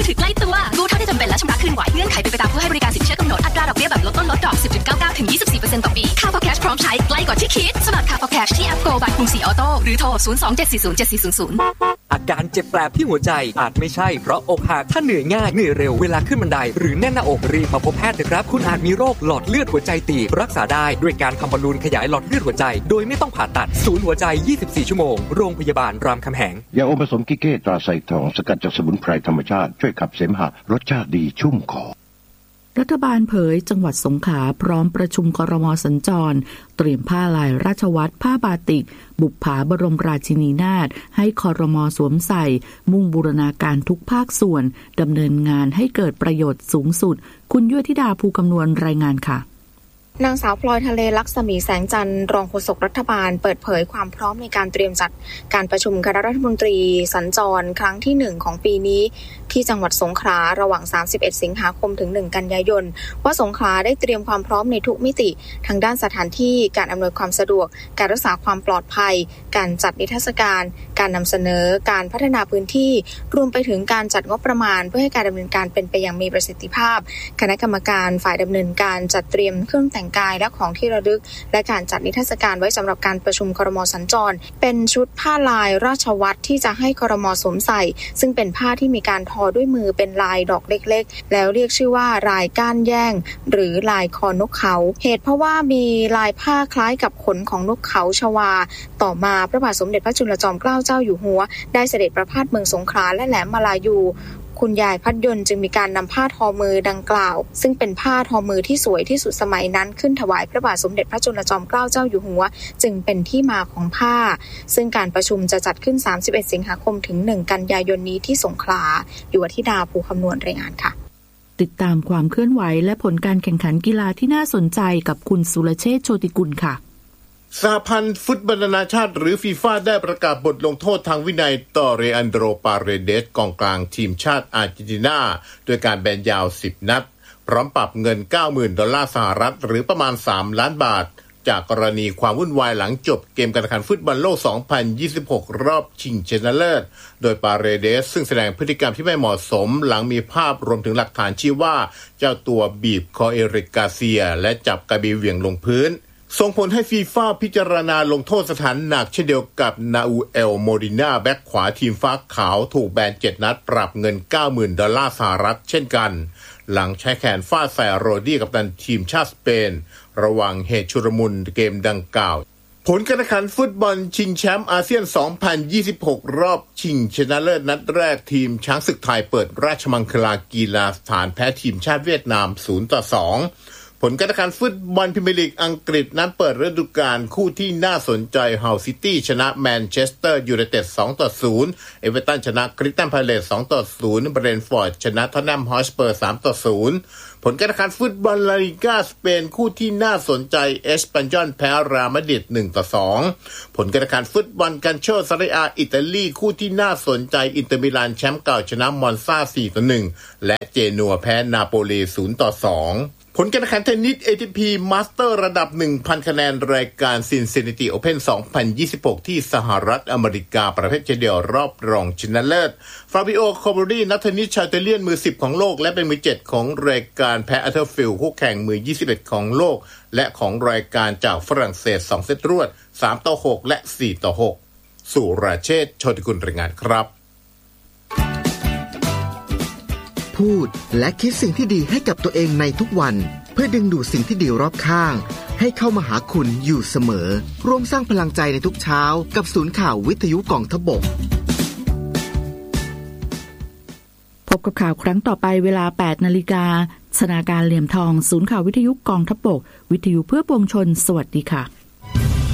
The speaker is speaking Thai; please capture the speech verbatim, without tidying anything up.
มือถือใกล้ตัวรู้เท่าที่จำเป็นและชำระคืนไหวเงื่อนไขเป็นไปตามผู้ให้บริการสินเชื่อกำหนดอัตราดอกเบี้ยแบบลดต้นลดดอก สิบจุดเก้าเก้า ถึง ยี่สิบสี่เปอร์เซ็นต์ ต่อปีค่า Podcast พร้อมใช้ใกล้กว่าที่คิดสมัครค่า Podcast ที่แอป Go by กรุงศรีออโต้หรือโทรศูนย์ สอง เจ็ด สี่ ศูนย์ เจ็ด สี่ ศูนย์ ศูนย์อาการเจ็บแปลบที่หัวใจอาจไม่ใช่เพราะอกหักถ้าเหนื่อยง่ายเหนื่อยเร็วเวลาขึ้นบันไดหรือแน่นหน้าอกรีบมาพบแพทย์นะครับคุณอาจมีโรคหลอดเลือดหัวใจตีบรักษาได้ด้วยการทำบอลลูนขยายหลอดเลือดหัวใจโดยไม่ต้องผ่าตัดศูนย์หัวใจยี่สิบสี่ชั่วโมงโรงพยาบาลรามคำแหงยาอมผสมกิเก้ตราไซทองสกัดจากสมุนไพรธรรมชาติช่วยขับเสมหะรสชาติดีชุ่มคอรัฐบาลเผยจังหวัดสงขลาพร้อมประชุมครม.สัญจรเตรียมผ้าลายราชวัตรผ้าบาติกบุปผาบรมราชินีนาถให้ครม.สวมใส่มุ่งบูรณาการทุกภาคส่วนดำเนินงานให้เกิดประโยชน์สูงสุดคุณยั่วธิดาภูคำนวณรายงานค่ะนางสาวพลอยทะเลลักษมีแสงจันทร์รองโฆษกรัฐบาลเปิดเผยความพร้อมในการเตรียมจัดการประชุมคณะรัฐมนตรีสัญจรครั้งที่หนึ่งของปีนี้ที่จังหวัดสงขลาระหว่างสามสิบเอ็ดสิงหาคมถึงหนึ่งกันยายนว่าสงขลาได้เตรียมความพร้อมในทุกมิติทั้งด้านสถานที่การอำนวยความสะดวกการรักษาความปลอดภัยการจัดนิทรรศการการนำเสนอการพัฒนาพื้นที่รวมไปถึงการจัดงบประมาณเพื่อให้การดำเนินการเป็นไปอย่างมีประสิทธิภาพคณะกรรมการฝ่ายดำเนินการจัดเตรียมเครื่องแต่งกายและของที่ระลึกและการจัดนิทรรศการไว้สำหรับการประชุมครม.สัญจรเป็นชุดผ้าลายราชวัตรที่จะให้ครม.สวมใส่ซึ่งเป็นผ้าที่มีการทอด้วยมือเป็นลายดอกเล็กๆแล้วเรียกชื่อว่าลายก้านแย่งหรือลายคอนกเขาเหตุเพราะว่ามีลายผ้าคล้ายกับขนของนกเขาชวาต่อมาพระบาทสมเด็จพระจุลจอมเกล้าเจ้าอยู่หัวได้เสด็จประพาสเมืองสงขลาและแหลมมาลายูคุณยายพัดยนต์จึงมีการนำผ้าทอมือดังกล่าวซึ่งเป็นผ้าทอมือที่สวยที่สุดสมัยนั้นขึ้นถวายพระบาทสมเด็จพระจุลจอมเกล้าเจ้าอยู่หัวจึงเป็นที่มาของผ้าซึ่งการประชุมจะจัดขึ้นสามสิบเอ็ดสิงหาคมถึงหนึ่งกันยายนนี้ที่สงขลาอยู่ที่ดาภูคำนวณรายงานค่ะติดตามความเคลื่อนไหวและผลการแข่งขันกีฬาที่น่าสนใจกับคุณสุรเชษฐ์โชติกุลค่ะสหพันธ์ฟุตบอลนานาชาติหรือฟีฟ่าได้ประกาศบทลงโทษทางวินัยต่อเรอันโดรปาเรเดสกองกลางทีมชาติอาร์เจนตินาโดยการแบนยาวสิบนัดพร้อมปรับเงิน เก้าหมื่น ดอลลาร์สหรัฐหรือประมาณสามล้านบาทจากกรณีความวุ่นวายหลังจบเกมการแข่งขันฟุตบอลโลกสองพันยี่สิบหกรอบชิงชนะเลิศโดยปาเรเดสซึ่งแสดงพฤติกรรมที่ไม่เหมาะสมหลังมีภาพรวมถึงหลักฐานชี้ว่าเจ้าตัวบีบคอเอริกกาเซียและจับกาบีเหวี่ยงลงพื้นส่งผลให้ฟีฟ่าพิจารณาลงโทษสถานหนักเช่นเดียวกับนาอูเอลโมดินาแบ็คขวาทีมฟ้าขาวถูกแบนเจ็ดนัดปรับเงิน เก้าหมื่น ดอลลาร์สหรัฐเช่นกันหลังใช้แขนฟาดใส่โรดี้กัปตันทีมชาติสเปนระหว่างเหตุชุลมุนเกมดังกล่าวผลการแข่งขันฟุตบอลชิงแชมป์อาเซียนสองพันยี่สิบหกรอบชิงชนะเลิศนัดแรกทีมช้างศึกไทยเปิดราชมังคลากีฬาสถานแพ้ทีมชาติเวียดนามศูนย์ต่อสองผลการแข่งขันฟุตบอลพรีเมียร์ลีกอังกฤษนั้นเปิดฤดูกาลคู่ที่น่าสนใจเฮาซิตี้ชนะแมนเชสเตอร์ยูไนเต็ดสองต่อศูนย์เอเวอร์ตันชนะคริสตัลพาเลซสองต่อศูนย์เบรนท์ฟอร์ดชนะท็อตแนมฮอตสเปอร์สามต่อศูนย์ผลการแข่งขันฟุตบอลลาลิก้าสเปนคู่ที่น่าสนใจเอสปันยอลแพ้เรอัลมาดริดหนึ่งต่อสองผลการแข่งขันฟุตบอลกันโชซาเรียอาอิตาลีคู่ที่น่าสนใจอินเตอร์มิลานแชมป์เก่าชนะมอนซาสี่ต่อหนึ่งและเจนัวแพ้นาโปลีศูนย์ต่อสองผลการแข่งขันเทนนิส เอ ที พี Master ระดับ หนึ่งพัน คะแนนรายการ Cincinnati Open สองพันยี่สิบหกที่สหรัฐอเมริกาประเภทเดี่ยวรอบรองชนะเลิศฟาบิโอ โคบรีนักเทนนิสชาวอิตาเลียนมือสิบของโลกและเป็นมือเจ็ดของรายการแพ้อัลเทอร์ฟิลด์คู่แข่งมือยี่สิบเอ็ดของโลกและของรายการจากฝรั่งเศสสองเซตรวดสามต่อหกและสี่ต่อหกสุรเชษฐ์ โชติกุลรายงานครับพูดและคิดสิ่งที่ดีให้กับตัวเองในทุกวันเพื่อดึงดูดสิ่งที่ดีรอบข้างให้เข้ามาหาคุณอยู่เสมอร่วมสร้างพลังใจในทุกเช้ากับศูนย์ข่าววิทยุกองทพบกพบกับข่าวครั้งต่อไปเวลา แปดนาฬิกา สนาการเหลี่ยมทองศูนย์ข่าววิทยุกองทพบกวิทยุเพื่อปวงชนสวัสดีค่ะ